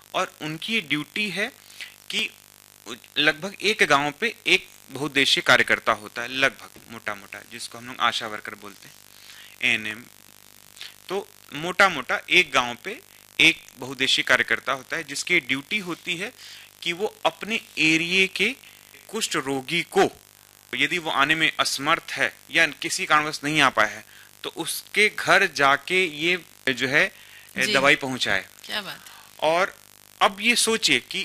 और उनकी ड्यूटी है कि लगभग एक गांव पे एक बहुउद्देशीय कार्यकर्ता होता है, लगभग मोटा मोटा, जिसको हम लोग आशा वर्कर बोलते हैं, एएनएम। तो मोटा मोटा एक गांव पे एक बहुउद्देशीय कार्यकर्ता होता है जिसकी ड्यूटी होती है कि वो अपने एरिया के कुष्ठ रोगी को, यदि वो आने में असमर्थ है या किसी कारणवश नहीं आ पाया है, तो उसके घर जाके ये जो है जी। दवाई पहुंचाए। क्या बात है। और अब ये सोचिए कि